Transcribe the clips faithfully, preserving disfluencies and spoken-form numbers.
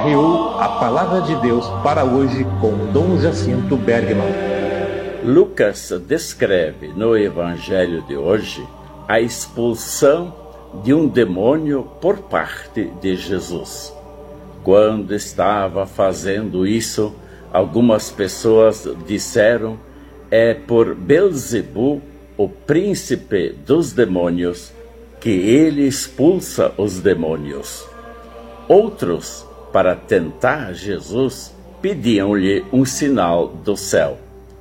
Reú, a palavra de Deus para hoje com Dom Jacinto Bergman. Lucas descreve no Evangelho de hoje a expulsão de um demônio por parte de Jesus. Quando estava fazendo isso, algumas pessoas disseram: é por Belzebu, o príncipe dos demônios, que ele expulsa os demônios. Outros, para tentar Jesus, pediam-lhe um sinal do céu.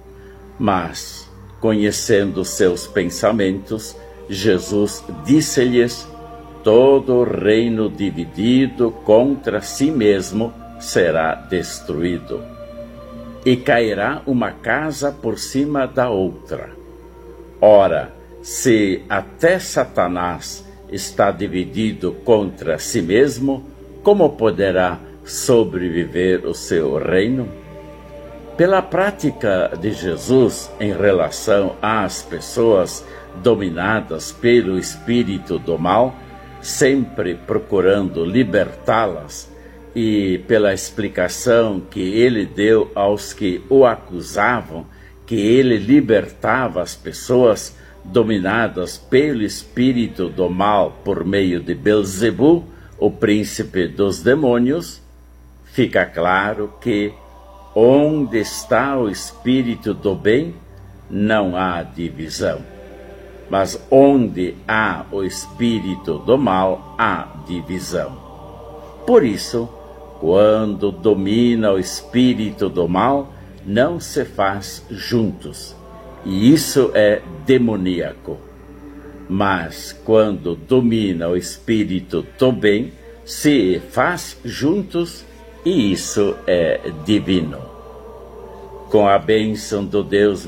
Mas, conhecendo seus pensamentos, Jesus disse-lhes: todo reino dividido contra si mesmo será destruído, e cairá uma casa por cima da outra. Ora, se até Satanás está dividido contra si mesmo, como poderá sobreviver o seu reino? Pela prática de Jesus em relação às pessoas dominadas pelo espírito do mal, sempre procurando libertá-las, e pela explicação que ele deu aos que o acusavam, que ele libertava as pessoas dominadas pelo espírito do mal por meio de Belzebu, o príncipe dos demônios, fica claro que onde está o espírito do bem, não há divisão. Mas onde há o espírito do mal, há divisão. Por isso, quando domina o espírito do mal, não se faz juntos, e isso é demoníaco. Mas quando domina o espírito do bem, se faz juntos, e isso é divino. Com a bênção do Deus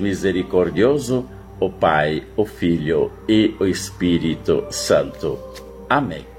misericordioso, o Pai, o Filho e o Espírito Santo. Amém.